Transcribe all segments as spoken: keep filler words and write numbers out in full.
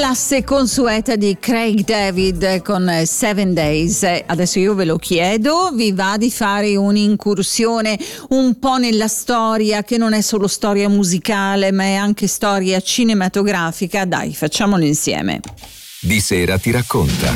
classe consueta di Craig David con Seven Days. Adesso io ve lo chiedo, vi va di fare un'incursione un po' nella storia, che non è solo storia musicale ma è anche storia cinematografica? Dai, facciamolo insieme. Di Sera Ti Racconta.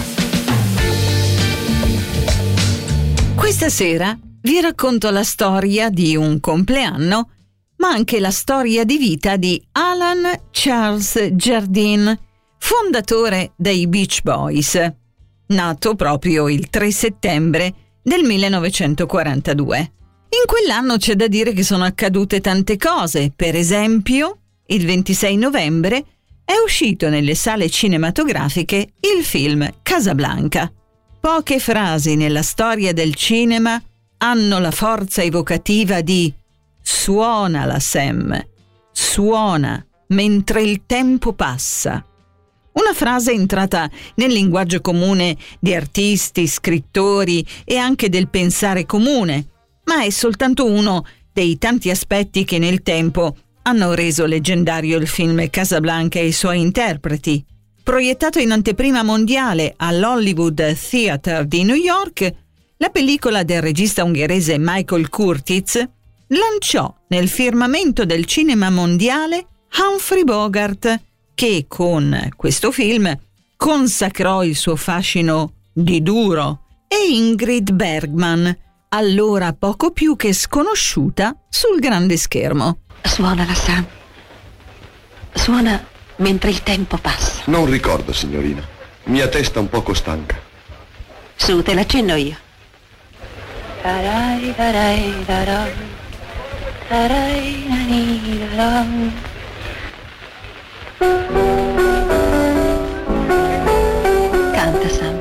Questa sera vi racconto la storia di un compleanno, ma anche la storia di vita di Alan Charles Jardine, fondatore dei Beach Boys, nato proprio il tre settembre del millenovecentoquarantadue. In quell'anno c'è da dire che sono accadute tante cose. Per esempio, il ventisei novembre è uscito nelle sale cinematografiche il film Casablanca. Poche frasi nella storia del cinema hanno la forza evocativa di "Suonala, Sam, suona mentre il tempo passa". Una frase entrata nel linguaggio comune di artisti, scrittori e anche del pensare comune, ma è soltanto uno dei tanti aspetti che nel tempo hanno reso leggendario il film Casablanca e i suoi interpreti. Proiettato in anteprima mondiale all'Hollywood Theatre di New York, la pellicola del regista ungherese Michael Curtiz lanciò nel firmamento del cinema mondiale Humphrey Bogart, che con questo film consacrò il suo fascino di duro, e Ingrid Bergman, allora poco più che sconosciuta sul grande schermo. Suonala, Sam. Suona mentre il tempo passa. Non ricordo, signorina. Mia testa un poco stanca. Su, te l'accenno io. Tarai, tarai, tarai, tarai, nani, tarai. Canta, Sam.